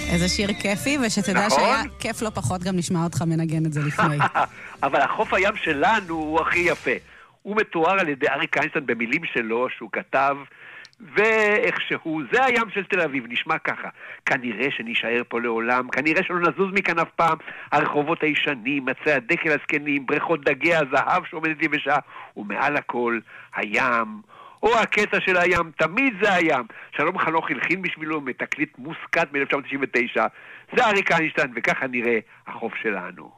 איזה שיר כיפי, ושתדע שהיה כיף לא פחות גם נשמע אותך מנגן את זה לפני. אבל החוף הים שלנו הוא הכי יפה. הוא מתואר על ידי אריק איינשטיין במילים שלו שהוא כתב, ואיכשהו, זה הים של תל אביב, נשמע ככה. כנראה שנשאר פה לעולם, כנראה שלא נזוז מכאן אף פעם. הרחובות הישנים, מצי הדקל הזקנים, בריכות דגי הזהב שעומדת יבשה, ומעל הכל הים, או הקטע של הים, תמיד זה הים. שלום חנוך הלחין בשבילו מתקליט מוסקט ב-1999. זה אריק איינשטיין, וככה נראה החוף שלנו.